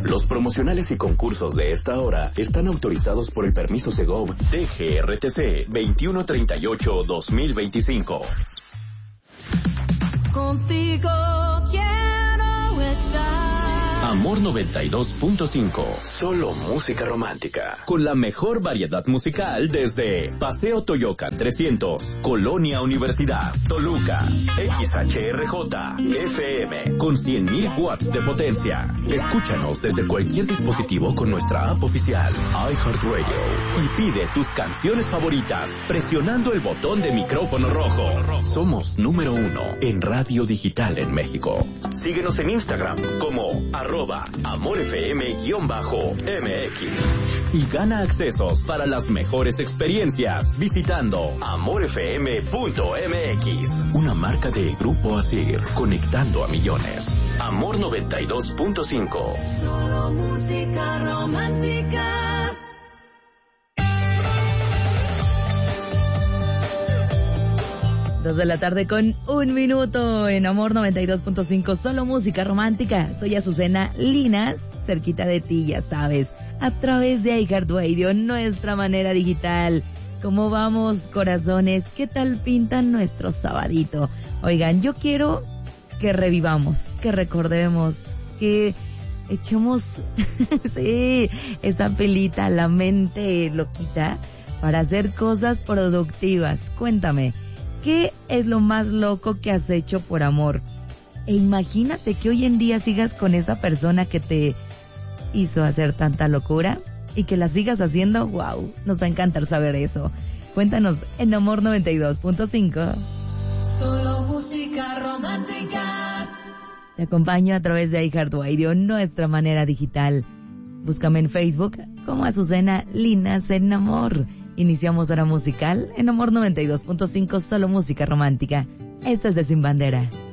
Los promocionales y concursos de esta hora están autorizados por el permiso Segov DGRTC 2138-2025. Contigo quiero estar. Amor 92.5. Solo música romántica. Con la mejor variedad musical desde Paseo Toyocan 300, Colonia Universidad, Toluca, XHRJ, FM, con 100.000 watts de potencia. Escúchanos desde cualquier dispositivo con nuestra app oficial, iHeartRadio. Y pide tus canciones favoritas presionando el botón de micrófono rojo. Somos número 1 en radio digital en México. Síguenos en Instagram como @AmorFM_MX y gana accesos para las mejores experiencias visitando AmorFM.mx, una marca de Grupo Asir, conectando a millones. Amor 92.5. Solo música romántica. Dos de la tarde con 1 minuto en Amor 92.5, solo música romántica. Soy Azucena Linas, cerquita de ti, ya sabes, a través de iHeartRadio, nuestra manera digital. ¿Cómo vamos, corazones? ¿Qué tal pintan nuestro sabadito? Oigan, yo quiero que revivamos, que recordemos, que echemos sí, esa pelita a la mente loquita para hacer cosas productivas. Cuéntame, ¿qué es lo más loco que has hecho por amor? E imagínate que hoy en día sigas con esa persona que te hizo hacer tanta locura y que la sigas haciendo. ¡Wow! Nos va a encantar saber eso. Cuéntanos en Amor 92.5. Solo música romántica. Te acompaño a través de iHeartRadio, nuestra manera digital. Búscame en Facebook como Azucena Linas en Amor. Iniciamos hora musical en Amor 92.5, solo música romántica. Esta es de Sin Bandera.